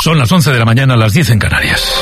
Son las 11 de la mañana, las 10 en Canarias.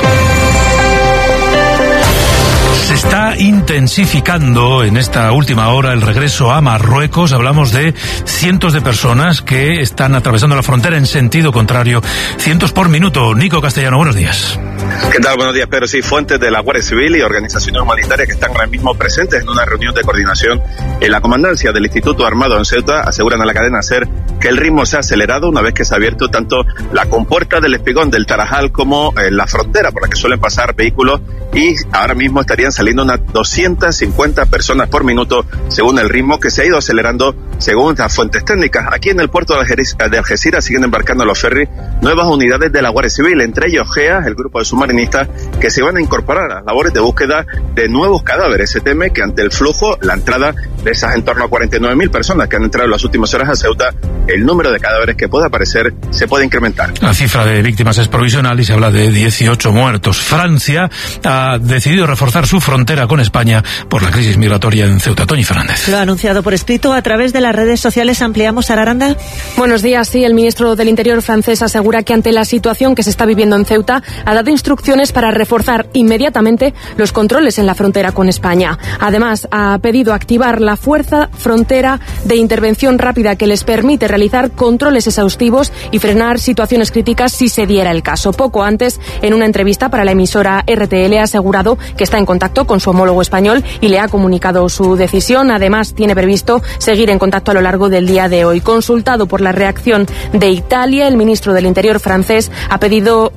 Se está intensificando en esta última hora el regreso a Marruecos. Hablamos de cientos de personas que están atravesando la frontera en sentido contrario, cientos por minuto. Nico Castellano, buenos días. ¿Qué tal? Buenos días, Pedro. Sí, fuentes de la Guardia Civil y organizaciones humanitarias que están ahora mismo presentes en una reunión de coordinación en la comandancia del Instituto Armado en Ceuta aseguran a la cadena SER que el ritmo se ha acelerado una vez que se ha abierto tanto la compuerta del espigón del Tarajal como la frontera por la que suelen pasar vehículos, y ahora mismo estarían saliendo unas 250 personas por minuto según el ritmo que se ha ido acelerando según las fuentes técnicas. Aquí en el puerto de Algeciras siguen embarcando los ferries nuevas unidades de la Guardia Civil, entre ellos GEA, el grupo de submarinistas que se van a incorporar a las labores de búsqueda de nuevos cadáveres. Se teme que ante el flujo, la entrada de esas en torno a 49.000 personas que han entrado en las últimas horas a Ceuta, el número de cadáveres que pueda aparecer se puede incrementar. La cifra de víctimas es provisional y se habla de 18 muertos. Francia ha decidido reforzar su frontera con España por la crisis migratoria en Ceuta. Toñi Fernández. Lo ha anunciado por escrito a través de las redes sociales. Ampliamos, Sara Aranda. Buenos días. Sí, el ministro del Interior francés asegura que ante la situación que se está viviendo en Ceuta ha dado instrucciones para reforzar inmediatamente los controles en la frontera con España. Además, ha pedido activar la Fuerza Frontera de Intervención Rápida que les permite realizar controles exhaustivos y frenar situaciones críticas si se diera el caso. Poco antes, en una entrevista para la emisora RTL, ha asegurado que está en contacto con su homólogo español y le ha comunicado su decisión. Además, tiene previsto seguir en contacto a lo largo del día de hoy. Consultado por la reacción de Italia, el ministro del Interior francés ha pedido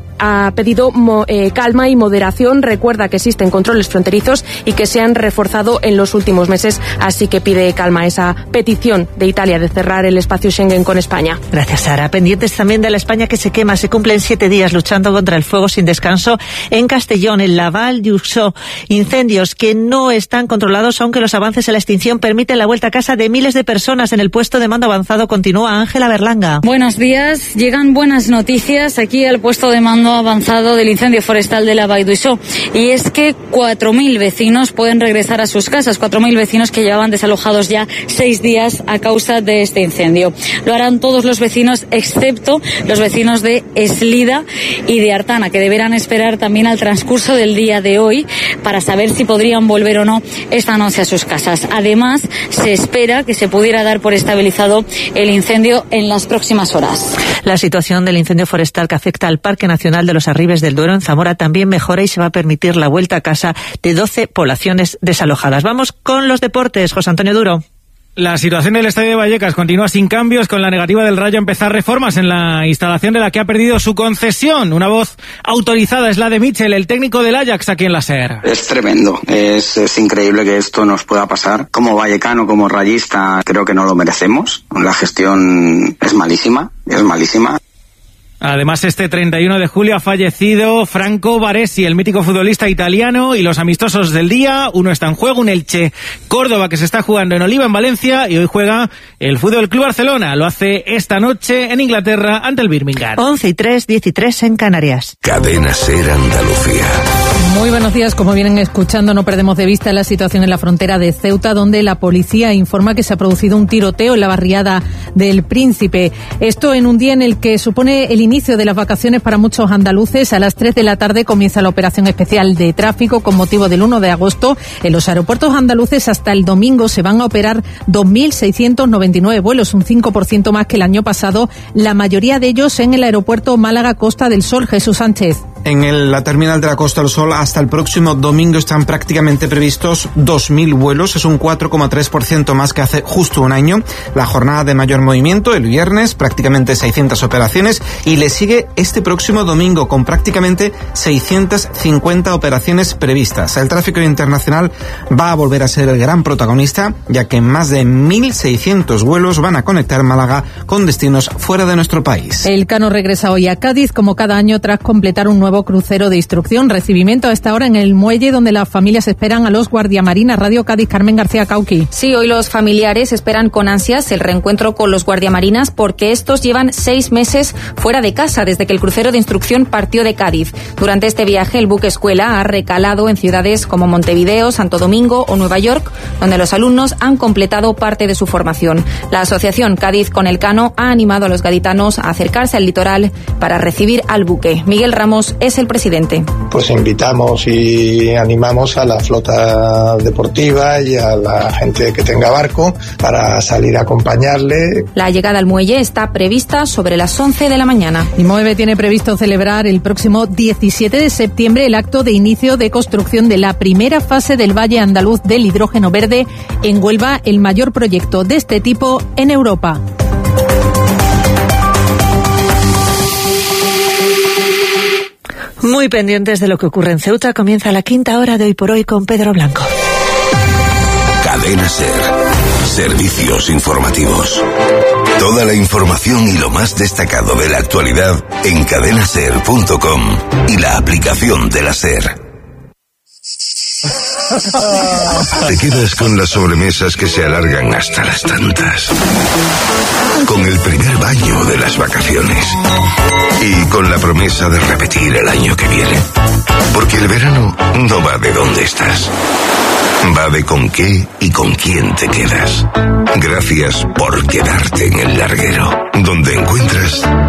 calma y moderación. Recuerda que existen controles fronterizos y que se han reforzado en los últimos meses, así que pide calma a esa petición de Italia de cerrar el espacio Schengen con España. Gracias, Sara. Pendientes también de la España que se quema. Se cumplen 7 días luchando contra el fuego sin descanso en Castellón, en la Val d'Uixó. Incendios que no están controlados, aunque los avances en la extinción permiten la vuelta a casa de miles de personas. En el puesto de mando avanzado continúa Ángela Berlanga. Buenos días. Llegan buenas noticias aquí al puesto de mando avanzado del incendio forestal de la Val d'Uixó, y es que 4.000 vecinos pueden regresar a sus casas, 4.000 vecinos que llevaban desalojados ya 6 días a causa de este incendio. Lo harán todos los vecinos excepto los vecinos de Eslida y de Artana, que deberán esperar también al transcurso del día de hoy para saber si podrían volver o no esta noche a sus casas. Además, se espera que se pudiera dar por estabilizado el incendio en las próximas horas. La situación del incendio forestal que afecta al Parque Nacional de los Arribes del Duero en Zamora también mejora y se va a permitir la vuelta a casa de 12 poblaciones desalojadas. Vamos con los deportes. José Antonio Duro. La situación del Estadio de Vallecas continúa sin cambios, con la negativa del Rayo a empezar reformas en la instalación de la que ha perdido su concesión. Una voz autorizada es la de Michel, el técnico del Ajax aquí en la SER. Es tremendo, es increíble que esto nos pueda pasar. Como vallecano, como rayista, creo que no lo merecemos. La gestión es malísima. Además, este 31 de julio ha fallecido Franco Baresi, el mítico futbolista italiano, y los amistosos del día, uno está en juego, un Elche Córdoba que se está jugando en Oliva, en Valencia, y hoy juega el Fútbol Club Barcelona. Lo hace esta noche en Inglaterra ante el Birmingham. 11:03, 10:03 en Canarias. Cadena SER Andalucía. Muy buenos días. Como vienen escuchando, no perdemos de vista la situación en la frontera de Ceuta, donde la policía informa que se ha producido un tiroteo en la barriada del Príncipe. Esto en un día en el que supone el inicio de las vacaciones para muchos andaluces. A las 3 de la tarde comienza la operación especial de tráfico con motivo del 1 de agosto. En los aeropuertos andaluces hasta el domingo se van a operar 2.699 vuelos, un 5% más que el año pasado, la mayoría de ellos en el aeropuerto Málaga Costa del Sol. Jesús Sánchez. En la terminal de la Costa del Sol hasta el próximo domingo están prácticamente previstos 2.000 vuelos, es un 4,3% más que hace justo un año. La jornada de mayor movimiento, el viernes, prácticamente 600 operaciones, y le sigue este próximo domingo con prácticamente 650 operaciones previstas. El tráfico internacional va a volver a ser el gran protagonista, ya que más de 1.600 vuelos van a conectar Málaga con destinos fuera de nuestro país. El Cano regresa hoy a Cádiz, como cada año, tras completar un nuevo nuevo crucero de instrucción. Recibimiento a esta hora en el muelle donde las familias esperan a los guardiamarinas. Radio Cádiz, Carmen García Cauqui. Sí, hoy los familiares esperan con ansias el reencuentro con los guardiamarinas porque estos llevan 6 meses fuera de casa desde que el crucero de instrucción partió de Cádiz. Durante este viaje, el buque escuela ha recalado en ciudades como Montevideo, Santo Domingo o Nueva York, donde los alumnos han completado parte de su formación. La asociación Cádiz con Elcano ha animado a los gaditanos a acercarse al litoral para recibir al buque. Miguel Ramos es el presidente. Pues invitamos y animamos a la flota deportiva y a la gente que tenga barco para salir a acompañarle. La llegada al muelle está prevista sobre las 11 de la mañana. IMOVE tiene previsto celebrar el próximo 17 de septiembre el acto de inicio de construcción de la primera fase del Valle Andaluz del Hidrógeno Verde en Huelva, el mayor proyecto de este tipo en Europa. Muy pendientes de lo que ocurre en Ceuta, comienza la quinta hora de Hoy por Hoy con Pedro Blanco. Cadena SER. Servicios informativos. Toda la información y lo más destacado de la actualidad en cadenaser.com y la aplicación de la SER. Te quedas con las sobremesas que se alargan hasta las tantas. Con el primer baño de las vacaciones. Y con la promesa de repetir el año que viene. Porque el verano no va de dónde estás. Va de con qué y con quién te quedas. Gracias por quedarte en el larguero, donde encuentras